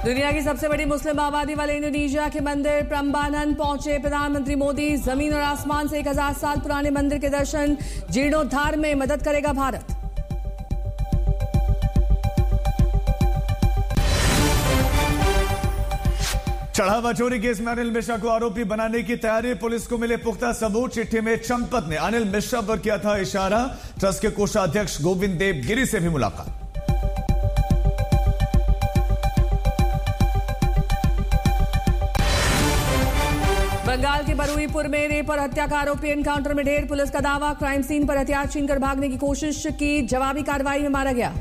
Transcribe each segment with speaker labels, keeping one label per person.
Speaker 1: दुनिया की सबसे बड़ी मुस्लिम आबादी वाले इंडोनेशिया के मंदिर प्रम्बानन पहुंचे प्रधानमंत्री मोदी। जमीन और आसमान से 1000 साल पुराने मंदिर के दर्शन, जीर्णोद्धार में मदद करेगा भारत।
Speaker 2: चढ़ावा चोरी केस में अनिल मिश्रा को आरोपी बनाने की तैयारी, पुलिस को मिले पुख्ता सबूत। चिट्ठी में चंपत ने अनिल मिश्रा पर किया था इशारा। ट्रस्ट के कोषाध्यक्ष गोविंद देव गिरी से भी मुलाकात।
Speaker 1: बंगाल के बरुईपुर में रेप और हत्या का आरोपी एनकाउंटर में ढेर, पुलिस का दावा क्राइम सीन पर हथियार छीनकर भागने की कोशिश की, जवाबी कार्रवाई में मारा गया।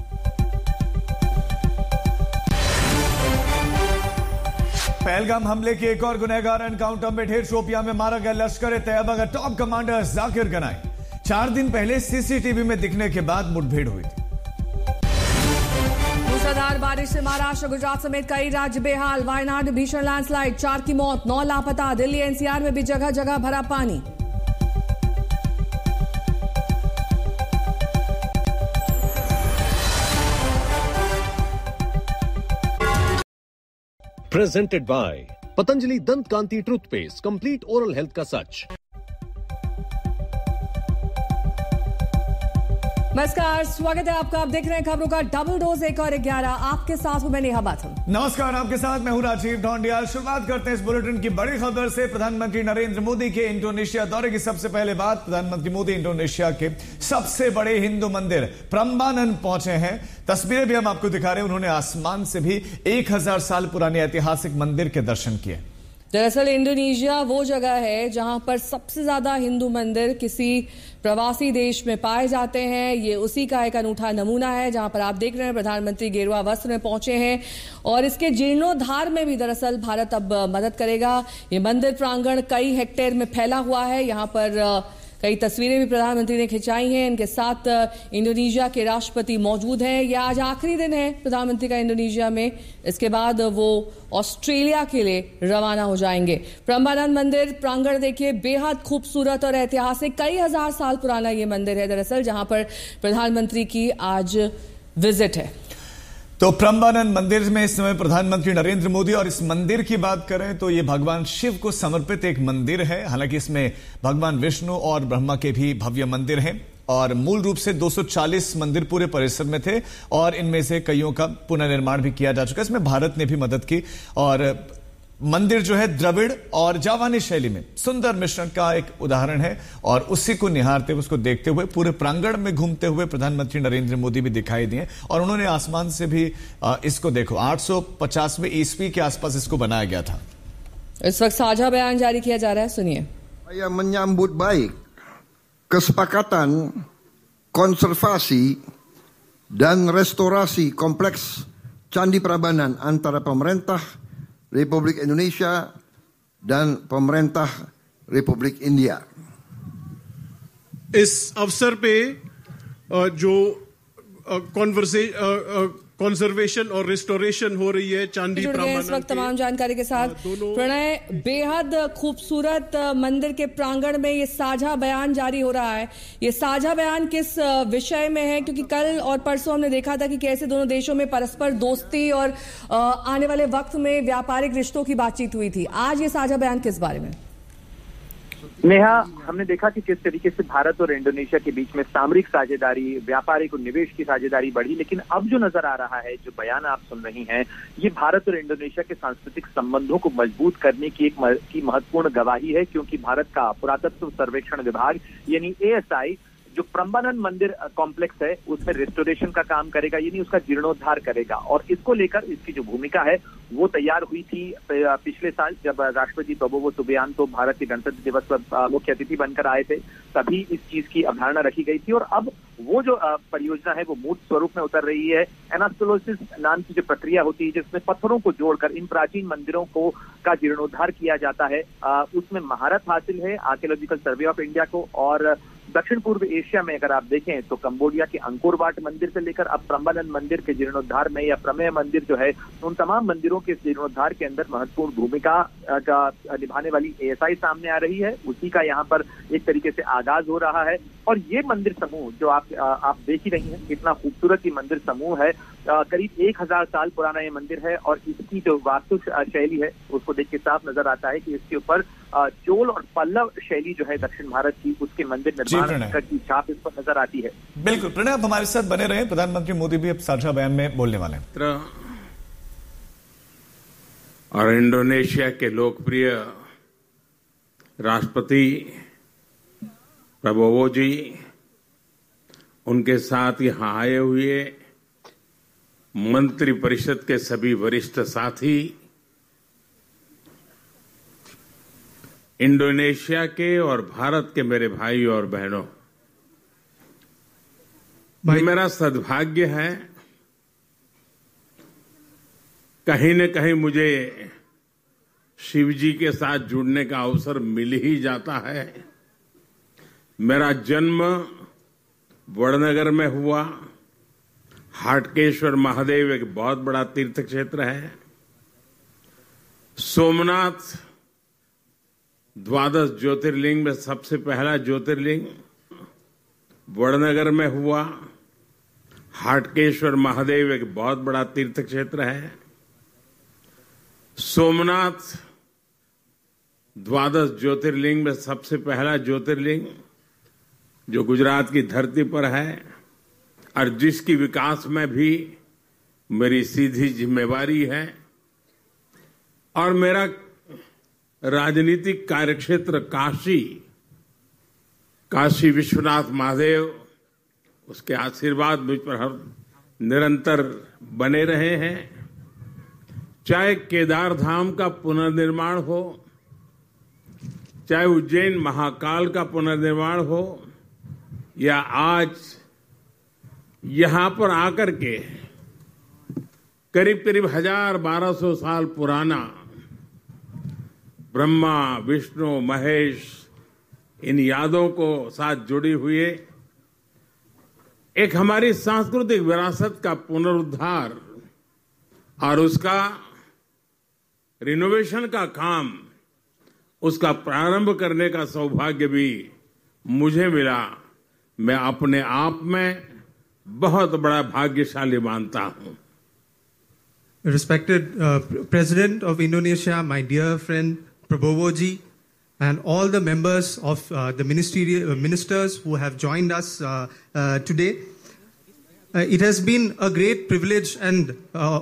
Speaker 2: पहलगाम हमले के एक और गुनहगार एनकाउंटर में ढेर, शोपियां में मारा गया लश्कर-ए-तैयबा का टॉप कमांडर जाकिर गनाई। 4 दिन पहले सीसीटीवी में दिखने के बाद मुठभेड़ हुई थी।
Speaker 1: मूसलाधार बारिश से महाराष्ट्र गुजरात समेत कई राज्य बेहाल, वायनाड में भीषण लैंडस्लाइड, 4 की मौत, 9 लापता। दिल्ली एनसीआर में भी जगह जगह भरा पानी।
Speaker 3: Presented by Patanjali Dant Kanti Toothpaste, complete oral health का सच।
Speaker 1: नमस्कार, स्वागत है आपका। आप देख रहे हैं खबरों का डबल डोज 1 और 11। आपके साथ हूं मैं नेहा बाथम।
Speaker 2: नमस्कार, आपके साथ मैं हूं राजीव ढोंडियाल। शुरुआत करते हैं इस बुलेटिन की बड़ी खबर से। प्रधानमंत्री नरेंद्र मोदी के इंडोनेशिया दौरे की सबसे पहले बात। प्रधानमंत्री मोदी इंडोनेशिया के सबसे बड़े हिंदू मंदिर प्रम्बानन पहुंचे हैं। तस्वीरें भी हम आपको दिखा रहे हैं। उन्होंने आसमान से भी 1000 साल पुराने ऐतिहासिक मंदिर के दर्शन किए।
Speaker 1: दरअसल इंडोनेशिया वो जगह है जहां पर सबसे ज्यादा हिंदू मंदिर किसी प्रवासी देश में पाए जाते हैं। ये उसी का एक अनूठा नमूना है जहां पर आप देख रहे हैं प्रधानमंत्री गेरुआ वस्त्र में पहुंचे हैं और इसके जीर्णोद्धार में भी दरअसल भारत अब मदद करेगा। ये मंदिर प्रांगण कई हेक्टेयर में फैला हुआ है। यहाँ पर कई तस्वीरें भी प्रधानमंत्री ने खिंचाई हैं। इनके साथ इंडोनेशिया के राष्ट्रपति मौजूद हैं। यह आज आखिरी दिन है प्रधानमंत्री का इंडोनेशिया में। इसके बाद वो ऑस्ट्रेलिया के लिए रवाना हो जाएंगे। प्रम्बानन मंदिर प्रांगण देखिए, बेहद खूबसूरत और ऐतिहासिक, कई हजार साल पुराना ये मंदिर है दरअसल, जहां पर प्रधानमंत्री की आज विजिट है।
Speaker 2: तो प्रम्बानन मंदिर में इस समय प्रधानमंत्री नरेंद्र मोदी, और इस मंदिर की बात करें तो यह भगवान शिव को समर्पित एक मंदिर है। हालांकि इसमें भगवान विष्णु और ब्रह्मा के भी भव्य मंदिर हैं और मूल रूप से 240 मंदिर पूरे परिसर में थे और इनमें से कईयों का पुनर्निर्माण भी किया जा चुका है। इसमें भारत ने भी मदद की और मंदिर जो है द्रविड़ और जावानी शैली में सुंदर मिश्रण का एक उदाहरण है और उसी को निहारते हुए, उसको देखते हुए पूरे प्रांगण में घूमते हुए प्रधानमंत्री नरेंद्र मोदी भी दिखाई दिए और उन्होंने आसमान से भी इसको देखो 850वें ईस्वी के आसपास इसको बनाया गया था।
Speaker 1: इस वक्त साझा बयान जारी किया जा रहा है, सुनिए।
Speaker 4: Saya menyambut baik kesepakatan konservasi dan restorasi kompleks Candi Prambanan antara pemerintah Republik Indonesia dan pemerintah Republik India।
Speaker 5: इस अवसर पे जो कंजर्वेशन और रिस्टोरेशन हो रही है चांदी प्रमाणन,
Speaker 1: इस वक्त तमाम जानकारी के साथ प्रणय, बेहद खूबसूरत मंदिर के प्रांगण में ये साझा बयान जारी हो रहा है। ये साझा बयान किस विषय में है? क्योंकि कल और परसों हमने देखा था कि कैसे दोनों देशों में परस्पर दोस्ती और आने वाले वक्त में व्यापारिक रिश्तों की बातचीत हुई थी। आज ये साझा बयान किस बारे में?
Speaker 6: नेहा, हमने देखा कि किस तरीके से भारत और इंडोनेशिया के बीच में सामरिक साझेदारी, व्यापारिक और निवेश की साझेदारी बढ़ी, लेकिन अब जो नजर आ रहा है, जो बयान आप सुन रही हैं, ये भारत और इंडोनेशिया के सांस्कृतिक संबंधों को मजबूत करने की एक महत्वपूर्ण गवाही है। क्योंकि भारत का पुरातत्व सर्वेक्षण विभाग यानी ASI जो प्रम्बानन मंदिर कॉम्प्लेक्स है उसमें रिस्टोरेशन का काम करेगा, यानी उसका जीर्णोद्धार करेगा। और इसको लेकर इसकी जो भूमिका है वो तैयार हुई थी पिछले साल, जब राष्ट्रपति प्रबोवो सुबियांतो भारत के गणतंत्र दिवस पर मुख्य अतिथि बनकर आए थे, तभी इस चीज की अवधारणा रखी गई थी। और अब वो जो परियोजना है वो मूर्त स्वरूप में उतर रही है। एनास्टोलोसिस नाम की जो प्रक्रिया होती है जिसमें पत्थरों को जोड़कर इन प्राचीन मंदिरों को का जीर्णोद्धार किया जाता है, उसमें महारत हासिल है आर्कियोलॉजिकल सर्वे ऑफ इंडिया को। और दक्षिण पूर्व एशिया में अगर आप देखें तो कंबोडिया के अंकोर वाट मंदिर से लेकर अब प्रम्बानन मंदिर के जीर्णोद्धार में या प्रमेय मंदिर जो है, उन तमाम मंदिरों के जीर्णोद्धार के अंदर महत्वपूर्ण भूमिका का निभाने वाली ASI सामने आ रही है। उसी का यहाँ पर एक तरीके से आगाज हो रहा है। और ये मंदिर समूह जो आप देख ही रही हैं, कितना खूबसूरत ये मंदिर समूह है। करीब 1000 साल पुराना ये मंदिर है और इसकी जो वास्तु शैली है उसको देख के साफ नजर आता है कि इसके ऊपर चोल और पल्लव शैली जो है दक्षिण भारत की, उसके मंदिर निर्माण की छाप इस पर नजर आती है।
Speaker 2: बिल्कुल प्रणय, आप हमारे साथ बने रहे। प्रधानमंत्री मोदी भी अब साझा बयान में बोलने वाले हैं।
Speaker 7: और इंडोनेशिया के लोकप्रिय राष्ट्रपति प्रबोवो जी, उनके साथ यहां आए हुए मंत्रिपरिषद के सभी वरिष्ठ साथी, इंडोनेशिया के और भारत के मेरे भाई और बहनों, मेरा सद्भाग्य है, कहीं न कहीं मुझे शिव जी के साथ जुड़ने का अवसर मिल ही जाता है। मेरा जन्म वडनगर में हुआ। हाटकेश्वर महादेव एक बहुत बड़ा तीर्थ क्षेत्र है। सोमनाथ 12 ज्योतिर्लिंग में सबसे पहला ज्योतिर्लिंग वडनगर में हुआ। हाटकेश्वर महादेव एक बहुत बड़ा तीर्थ क्षेत्र है। सोमनाथ 12 ज्योतिर्लिंग में सबसे पहला ज्योतिर्लिंग जो गुजरात की धरती पर है और जिसकी विकास में भी मेरी सीधी जिम्मेवारी है। और मेरा राजनीतिक कार्यक्षेत्र काशी विश्वनाथ महादेव, उसके आशीर्वाद मुझ पर हर निरंतर बने रहे हैं। चाहे केदार धाम का पुनर्निर्माण हो, चाहे उज्जैन महाकाल का पुनर्निर्माण हो, या आज यहां पर आकर के करीब 1200 साल पुराना ब्रह्मा विष्णु महेश इन यादों को साथ जुड़ी हुई एक हमारी सांस्कृतिक विरासत का पुनरुद्धार और उसका रिनोवेशन का काम, उसका प्रारंभ करने का सौभाग्य भी मुझे मिला। मैं अपने आप में बहुत बड़ा भाग्यशाली मानता हूं।
Speaker 8: Respected President of Indonesia, my dear friend Prabowo ji, and all the members of the ministers who have joined us today. It has been a great privilege and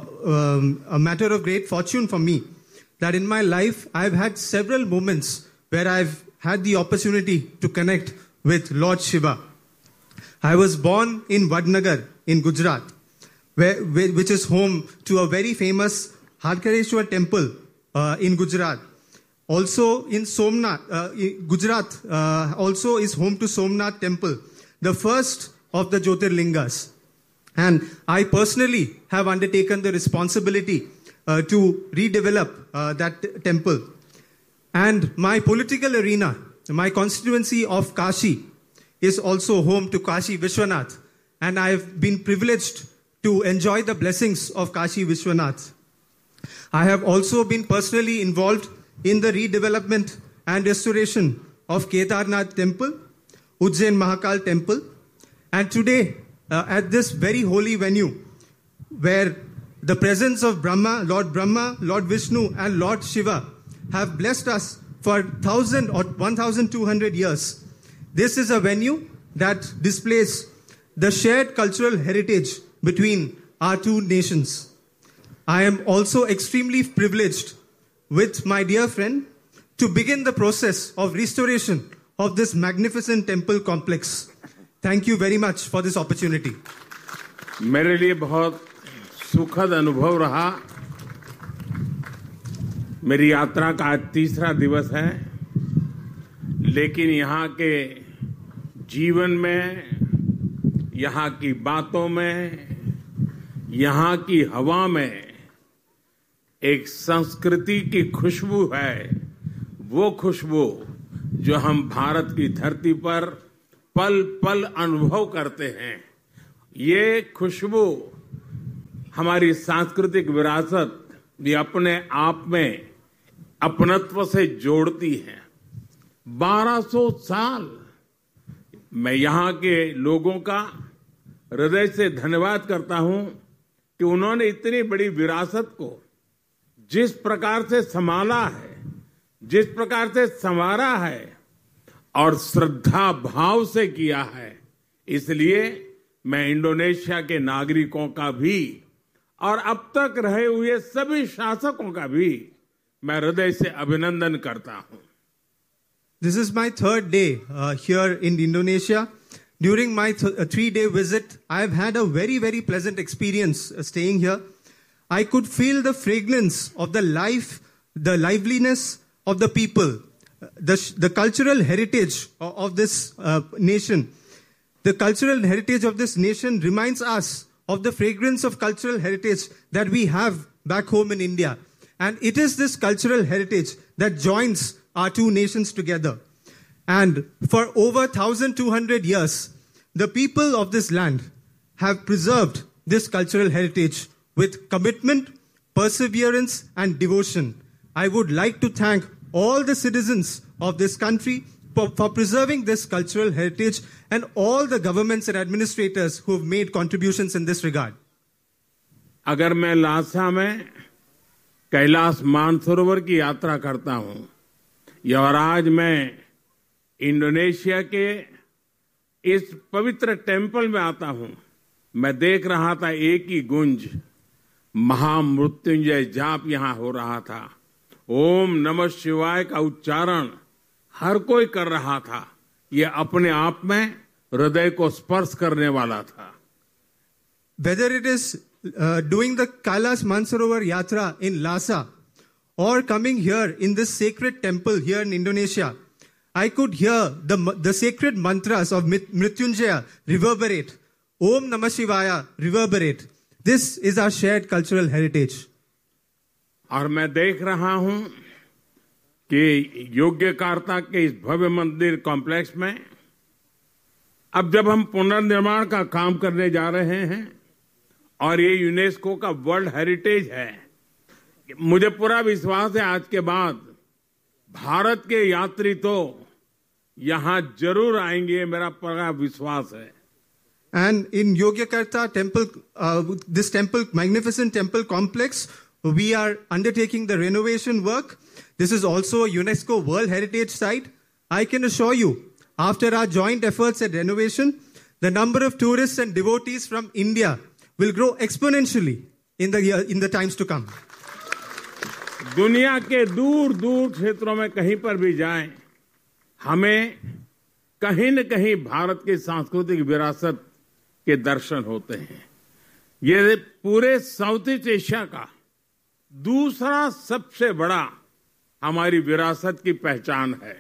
Speaker 8: a matter of great fortune for me that in my life I've had several moments where I've had the opportunity to connect with Lord Shiva. I was born in Vadnagar in Gujarat, which is home to a very famous Hadkareshwar temple in Gujarat. Also in Somnath, Gujarat also is home to Somnath temple, the first of the Jyotirlingas. And I personally have undertaken the responsibility to redevelop that temple. And my political arena, my constituency of Kashi, is also home to Kashi Vishwanath. And I have been privileged to enjoy the blessings of Kashi Vishwanath. I have also been personally involved in the redevelopment and restoration of Kedarnath temple, Ujjain Mahakal temple. And today, at this very holy venue, where the presence of Brahma, Lord Vishnu and Lord Shiva have blessed us for 1,000 or 1,200 years. This is a venue that displays the shared cultural heritage between our two nations. I am also extremely privileged with my dear friend to begin the process of restoration of this magnificent temple complex. Thank you very much for this opportunity.
Speaker 7: मेरे लिए बहुत सुखद अनुभव रहा। मेरी यात्रा का आज तीसरा दिवस है, लेकिन यहाँ के जीवन में, यहाँ की बातों में, यहाँ की हवा में एक संस्कृति की खुशबू है। वो खुशबू जो हम भारत की धरती पर पल पल अनुभव करते हैं। ये खुशबू हमारी सांस्कृतिक विरासत ये अपने आप में अपनत्व से जोड़ती है। 1200 साल मैं यहाँ के लोगों का हृदय से धन्यवाद करता हूं कि उन्होंने इतनी बड़ी विरासत को जिस प्रकार से संभाला है, जिस प्रकार से संवारा है और श्रद्धा भाव से किया है। इसलिए मैं इंडोनेशिया के नागरिकों का भी और अब तक रहे हुए सभी शासकों का भी मैं हृदय से अभिनंदन करता हूं।
Speaker 8: This is my third day here in Indonesia. During my 3-day visit, I have had a very, very pleasant experience staying here. I could feel the fragrance of the life, the liveliness of the people, the cultural heritage of this nation. The cultural heritage of this nation reminds us of the fragrance of cultural heritage that we have back home in India. And it is this cultural heritage that joins our two nations together. And for over 1,200 years, the people of this land have preserved this cultural heritage with commitment, perseverance, and devotion. I would like to thank all the citizens of this country for preserving this cultural heritage and all the governments and administrators who have made contributions in this regard.
Speaker 7: अगर मैं लासा में कैलाश मानसरोवर की यात्रा करता हूं या और आज मैं इंडोनेशिया के इस पवित्र टेम्पल में आता हूं, मैं देख रहा था एक ही गुंज महामृत्युंजय जाप यहां हो रहा था। ओम नमः शिवाय का उच्चारण हर कोई कर रहा था। यह अपने आप में हृदय को स्पर्श करने वाला था।
Speaker 8: Whether it is doing the Kailash Mansarovar Yatra in Lhasa or coming here in this sacred temple here in Indonesia, I could hear the sacred mantras of Mrityunjaya reverberate. Om Namah Shivaya reverberate. This is our shared cultural heritage.
Speaker 7: और मैं देख रहा हूं कि Yogyakarta के इस भव्य मंदिर complex में अब जब हम पुनर्निर्माण का काम करने जा रहे हैं और ये यूनेस्को का वर्ल्ड हेरिटेज है, मुझे पूरा विश्वास है आज के बाद भारत के यात्री तो यहां जरूर आएंगे, मेरा पूरा विश्वास है।
Speaker 8: And in Yogyakarta temple, this temple, magnificent temple complex, we are undertaking the renovation work. This is also a UNESCO World Heritage Site. I can assure you, after our joint efforts at renovation, the number of tourists and devotees from India will grow exponentially in the times to come.
Speaker 7: दुनिया के दूर दूर क्षेत्रों में कहीं पर भी जाएं, हमें कहीं न कहीं भारत की सांस्कृतिक विरासत के दर्शन होते हैं। ये पूरे साउथ ईस्ट एशिया का दूसरा सबसे बड़ा हमारी विरासत की पहचान है।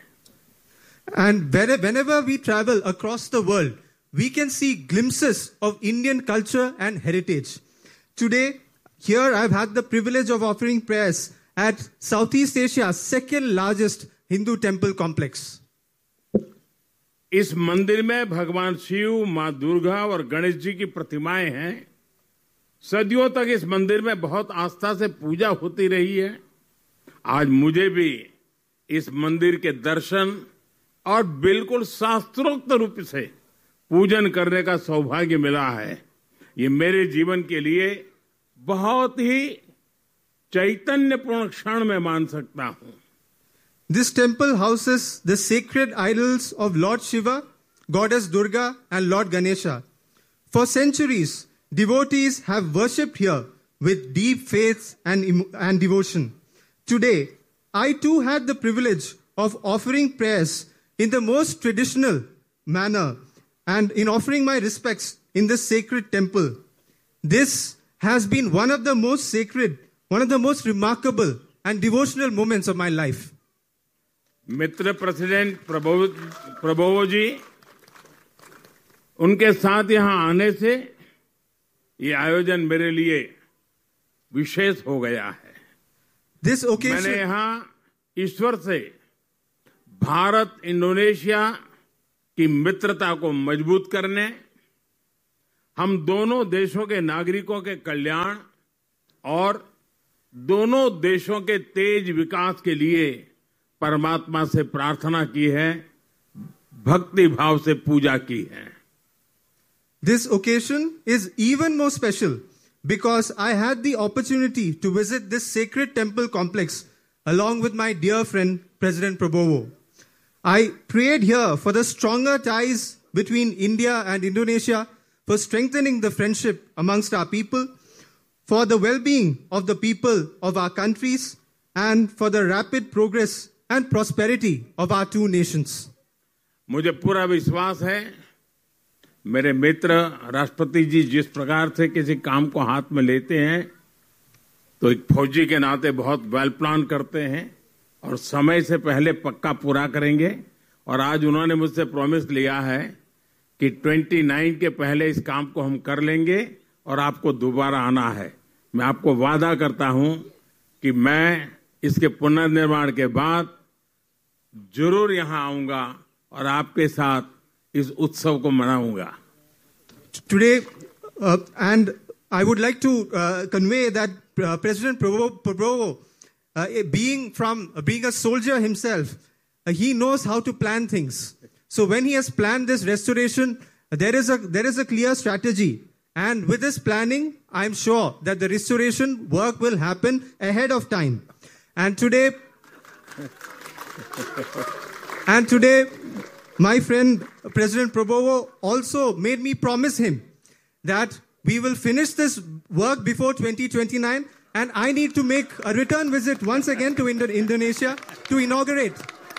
Speaker 8: And whenever we travel across the world, we can see glimpses of Indian culture and heritage. Today, here I've had the privilege of offering prayers at Southeast Asia's second largest Hindu temple complex.
Speaker 7: इस मंदिर में भगवान शिव, मां दुर्गा और गणेश जी की प्रतिमाएं हैं। सदियों तक इस मंदिर में बहुत आस्था से पूजा होती रही है। आज मुझे भी इस मंदिर के दर्शन और बिल्कुल शास्त्रोक्त रूप से पूजन करने का सौभाग्य मिला है। ये मेरे जीवन के लिए बहुत ही चैतन्यपूर्ण क्षण मैं मान सकता हूं।
Speaker 8: This temple houses the sacred idols of Lord Shiva, Goddess Durga, and Lord Ganesha. For centuries, devotees have worshipped here with deep faith and devotion. Today, I too had the privilege of offering prayers in the most traditional manner and in offering my respects in this sacred temple. This has been one of the most sacred, one of the most remarkable and devotional moments of my life.
Speaker 7: Mitra president Prabowo जी, उनके साथ यहां आने से ये आयोजन मेरे लिए विशेष हो गया है।
Speaker 8: This occasion,
Speaker 7: मैंने यहां ईश्वर से भारत इंडोनेशिया की मित्रता को मजबूत करने, हम दोनों देशों के नागरिकों के कल्याण और दोनों देशों के तेज विकास के लिए परमात्मा से प्रार्थना की है, भक्ति भाव से पूजा की है।
Speaker 8: This occasion is even more special because I had the opportunity to visit this sacred temple complex along with my dear friend President Prabowo. I prayed here for the stronger ties between India and Indonesia, for strengthening the friendship amongst our people, for the well-being of the people of our countries, and for the rapid progress and prosperity of our two nations.
Speaker 7: मुझे पूरा विश्वास है मेरे मित्र राष्ट्रपति जी जिस प्रकार से किसी काम को हाथ में लेते हैं तो एक फौजी के नाते बहुत वेल प्लान करते हैं और समय से पहले पक्का पूरा करेंगे। और आज उन्होंने मुझसे प्रॉमिस लिया है कि 29 के पहले इस काम को हम कर लेंगे और आपको दोबारा आना है। मैं आपको वादा करता हूं कि मैं इसके पुनर्निर्माण के बाद जरूर यहां आऊंगा और आपके साथ इस उत्सव को मनाऊंगा।
Speaker 8: Today, and I would like to convey that President Prabowo, being a soldier himself, he knows how to plan things. So when he has planned this restoration, there is a clear strategy. And with this planning, I'm sure that the restoration work will happen ahead of time. And today, my friend President Prabowo also made me promise him that we will finish this work before 2029, and I need to make a return visit once again to Indonesia to inaugurate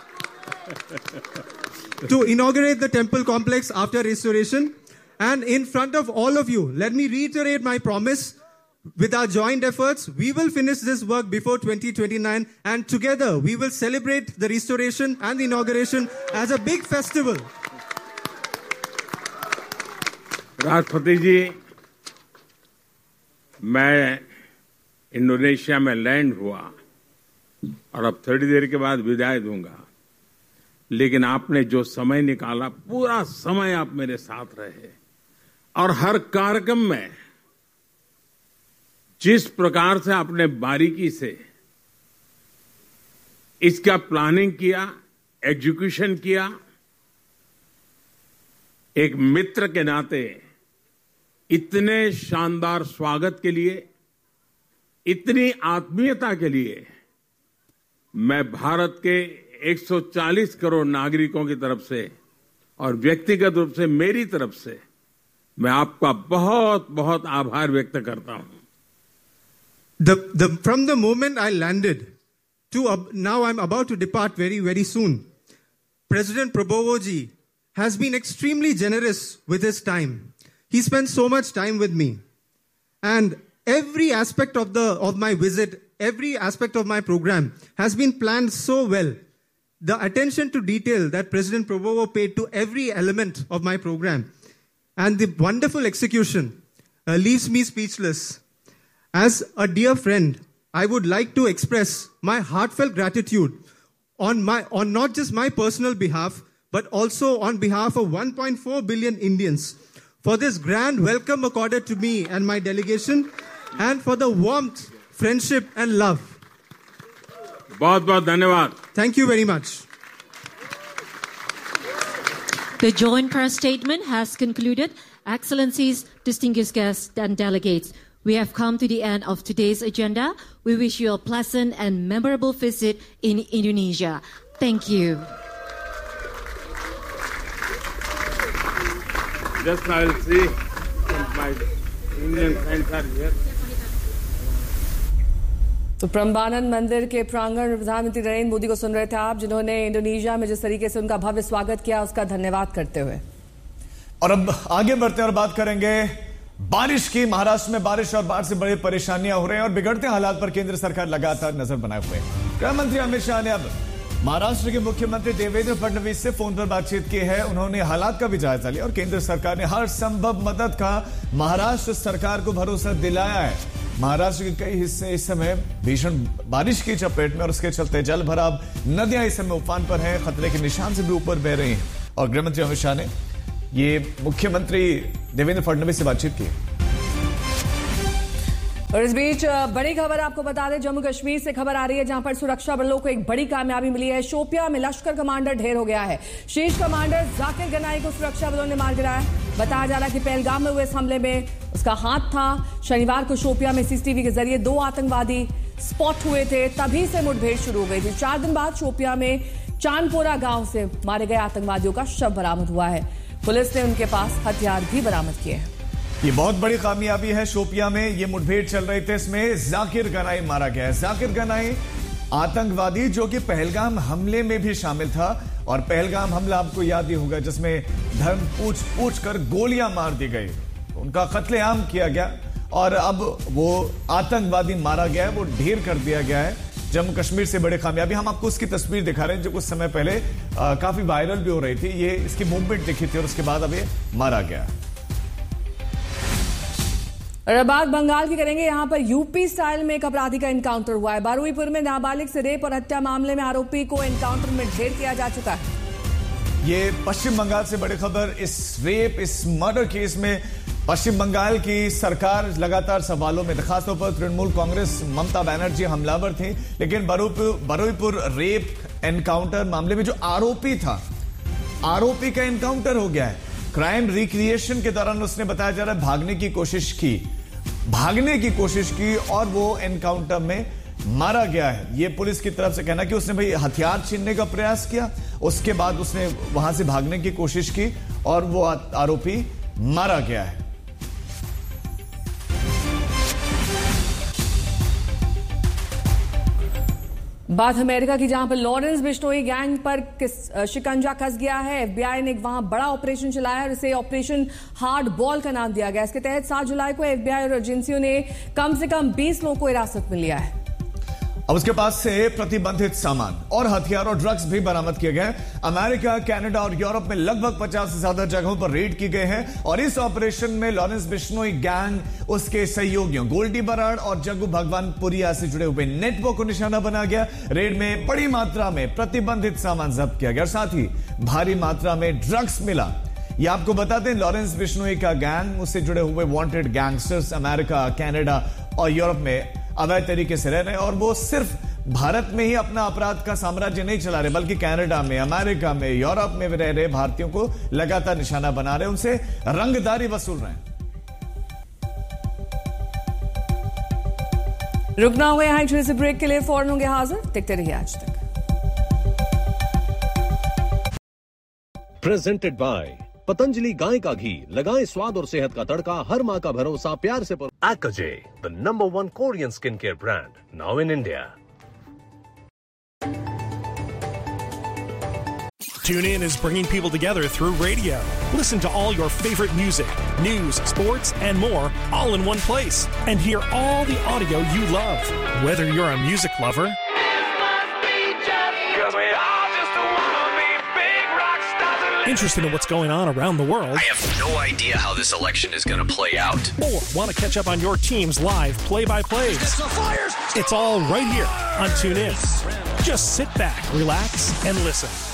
Speaker 8: the temple complex after restoration. And in front of all of you, let me reiterate my promise. With our joint efforts, we will finish this work before 2029, and together we will celebrate the restoration and the inauguration as a big festival.
Speaker 7: राष्ट्रपति जी, मैं Indonesia में land हुआ और अब थोड़ी देर के बाद विदाई दूंगा, लेकिन आपने जो समय निकाला, पूरा समय आप मेरे साथ रहे और हर कार्यक्रम में जिस प्रकार से आपने बारीकी से इसका प्लानिंग किया, एग्जीक्यूशन किया, एक मित्र के नाते इतने शानदार स्वागत के लिए, इतनी आत्मीयता के लिए मैं भारत के 140 करोड़ नागरिकों की तरफ से और व्यक्तिगत रूप से मेरी तरफ से मैं आपका बहुत बहुत आभार व्यक्त करता हूं।
Speaker 8: From the moment I landed to now I'm about to depart very, very soon, President Prabowo ji has been extremely generous with his time. He spent so much time with me. And every aspect of my visit, every aspect of my program has been planned so well. The attention to detail that President Prabowo paid to every element of my program and the wonderful execution leaves me speechless. As a dear friend, I would like to express my heartfelt gratitude on not just my personal behalf, but also on behalf of 1.4 billion Indians for this grand welcome accorded to me and my delegation, and for the warmth, friendship and love.
Speaker 7: बहुत-बहुत धन्यवाद.
Speaker 8: Thank you very much.
Speaker 9: The joint press statement has concluded. Excellencies, distinguished guests and delegates, we have come to the end of today's agenda. We wish you a pleasant and memorable visit in Indonesia. Thank you.
Speaker 7: Just I will see if my Indian friends are here.
Speaker 1: तो Prambanan मंदिर के प्रांगण में प्रधानमंत्री नरेंद्र मोदी को सुन रहे थे आप, जिन्होंने इंडोनेशिया में जिस तरीके से उनका भव्य स्वागत किया, उसका धन्यवाद करते हुए।
Speaker 2: और अब आगे बढ़ते हैं और बात करेंगे बारिश की। महाराष्ट्र में बारिश और बाढ़ से बड़ी परेशानियां हो रही हैं और बिगड़ते हालात पर केंद्र सरकार लगातार नजर बनाए हुए है। गृह मंत्री अमित शाह ने अब महाराष्ट्र के मुख्यमंत्री देवेंद्र फडणवीस से फोन पर बातचीत की है। उन्होंने हालात का भी जायजा लिया और केंद्र सरकार ने हर संभव मदद का महाराष्ट्र सरकार को भरोसा दिलाया है। महाराष्ट्र के कई हिस्से इस समय भीषण बारिश की चपेट में और उसके चलते जल भराव, नदियां इस समय उफान पर हैं, खतरे के निशान से भी ऊपर बह रही हैं। और गृहमंत्री अमित शाह ने ये मुख्यमंत्री देवेंद्र फडणवीस से बातचीत की।
Speaker 1: और इस बीच बड़ी खबर आपको बता दें, जम्मू कश्मीर से खबर आ रही है जहां पर सुरक्षा बलों को एक बड़ी कामयाबी मिली है। शोपियां में लश्कर कमांडर ढेर हो गया है। शीर्ष कमांडर जाकिर गनाई को सुरक्षा बलों ने मार गिराया। बताया जा रहा है कि पहलगाम में हुए इस हमले में उसका हाथ था। शनिवार को शोपियां में सीसीटीवी के जरिए 2 आतंकवादी स्पॉट हुए थे, तभी से मुठभेड़ शुरू हो गई थी। 4 दिन बाद शोपियां में चांदपोरा गांव से मारे गए आतंकवादियों का शव बरामद हुआ है। पुलिस ने उनके पास हथियार भी बरामद किए हैं।
Speaker 2: ये बहुत बड़ी कामयाबी है। शोपियां में ये मुठभेड़ चल रही थी, इसमें जाकिर गनाई मारा गया है। जाकिर गनाई आतंकवादी जो कि पहलगाम हमले में भी शामिल था, और पहलगाम हमला आपको याद ही होगा जिसमें धर्म पूछ कर गोलियां मार दी गई, उनका कत्लेआम किया गया और अब वो आतंकवादी मारा गया है, वो ढेर कर दिया गया है। जम्मू कश्मीर से बड़ी कामयाबी। हम आपको उसकी तस्वीर दिखा रहे हैं जो कुछ समय पहले काफी वायरल भी हो रही थी। ये इसकी मूवमेंट दिखी थी और उसके बाद अब ये मारा गया।
Speaker 1: और बात बंगाल की करेंगे। यहां पर यूपी स्टाइल में एक अपराधी का एनकाउंटर हुआ है। बारुईपुर में नाबालिग से रेप और हत्या मामले में आरोपी को एनकाउंटर में ढेर किया जा चुका है।
Speaker 2: ये पश्चिम बंगाल से बड़ी खबर। इस रेप, इस मर्डर केस में पश्चिम बंगाल की सरकार लगातार सवालों में, खासतौर पर तृणमूल कांग्रेस ममता बनर्जी हमलावर थी, लेकिन बारुईपुर रेप एनकाउंटर मामले में जो आरोपी था, आरोपी का एनकाउंटर हो गया है। क्राइम रिक्रिएशन के दौरान उसने बताया जा रहा है भागने की कोशिश की और वो एनकाउंटर में मारा गया है। ये पुलिस की तरफ से कहना कि उसने भाई हथियार छीनने का प्रयास किया, उसके बाद उसने वहां से भागने की कोशिश की और वो आरोपी मारा गया है।
Speaker 1: बात अमेरिका की, जहां पर लॉरेंस बिश्नोई गैंग पर शिकंजा कस गया है। एफबीआई ने वहां बड़ा ऑपरेशन चलाया और इसे ऑपरेशन हार्ड बॉल का नाम दिया गया। इसके तहत 7 जुलाई को एफबीआई और एजेंसियों ने कम से कम 20 लोगों को हिरासत में लिया है।
Speaker 2: अब उसके पास से प्रतिबंधित सामान और हथियार और ड्रग्स भी बरामद किए गए। अमेरिका, कनाडा और यूरोप में लगभग 50 से ज्यादा जगहों पर रेड की गए हैं और इस ऑपरेशन में लॉरेंस बिश्नोई गैंग, उसके सहयोगियों गोल्डी बराड़ और जग्गू भगवानपुरिया से जुड़े हुए नेटवर्क को निशाना बना गया। रेड में बड़ी मात्रा में प्रतिबंधित सामान जब्त किया गया और साथ ही भारी मात्रा में ड्रग्स मिला। ये आपको बताते हैं, लॉरेंस बिश्नोई का गैंग, उससे जुड़े हुए वांटेड गैंगस्टर्स अमेरिका, कनाडा और यूरोप में अवैध तरीके से रह रहे हैं और वो सिर्फ भारत में ही अपना अपराध का साम्राज्य नहीं चला रहे, बल्कि कनाडा में, अमेरिका में, यूरोप में रह रहे भारतीयों को लगातार निशाना बना रहे, उनसे रंगदारी वसूल रहे हैं।
Speaker 1: रुकना हुआ यहाँ छोटे से ब्रेक के लिए, फौरन होंगे हाजिर। देखते रहिए आज तक।
Speaker 3: प्रेजेंटेड बाय पतंजलि गाय का घी, लगाएं स्वाद और सेहत का तड़का, हर मां का भरोसा, प्यार से Akaje, the #1 Korean skincare brand, now in India.
Speaker 10: TuneIn is bringing people together through radio. Listen to all your favorite music, news, sports, and more, all in one place. And hear all the audio you love. Whether you're a music lover, interested in what's going on around the world,
Speaker 11: I have no idea how this election is going to play out,
Speaker 10: or want to catch up on your team's live play-by-plays, it's all right here on TuneIn. Just sit back, relax, and listen.